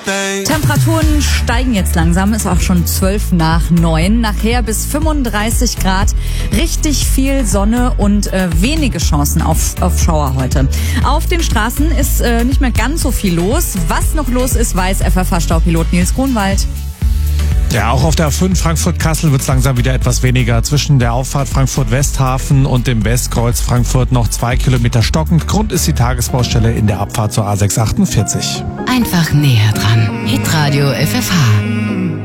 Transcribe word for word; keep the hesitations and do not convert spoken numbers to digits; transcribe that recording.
Temperaturen steigen jetzt langsam, ist auch schon zwölf nach neun. Nachher bis fünfunddreißig Grad, richtig viel Sonne und äh, wenige Chancen auf, auf Schauer heute. Auf den Straßen ist äh, nicht mehr ganz so viel los. Was noch los ist, weiß F F H-Staupilot Nils Grunwald. Ja, auch auf der A fünf Frankfurt-Kassel wird es langsam wieder etwas weniger. Zwischen der Auffahrt Frankfurt-Westhafen und dem Westkreuz Frankfurt noch zwei Kilometer stockend. Grund ist die Tagesbaustelle in der Abfahrt zur A sechs achtundvierzig. Einfach näher dran. Hitradio F F H.